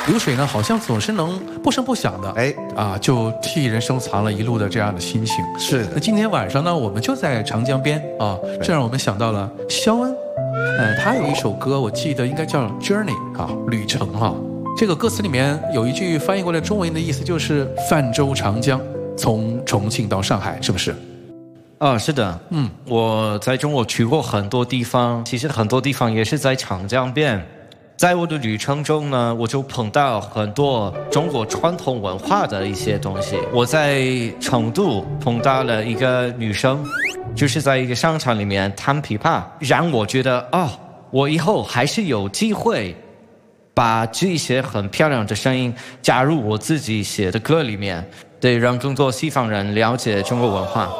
流水呢，好像总是能不声不响的，就替人收藏了一路的这样的心情。 是的。 那今天晚上呢，我们就在长江边啊，这让我们想到了肖恩，他有一首歌，我记得应该叫《Journey》啊，旅程哈。这个歌词里面有一句翻译过来中文的意思就是泛舟长江，从重庆到上海，是不是？ 是的，我在中国去过很多地方，其实很多地方也是在长江边。在我的旅程中呢，我就碰到很多中国传统文化的一些东西。我在成都碰到了一个女生，就是在一个商场里面弹琵琶，让我觉得我以后还是有机会把这些很漂亮的声音加入我自己写的歌里面，对，让更多西方人了解中国文化。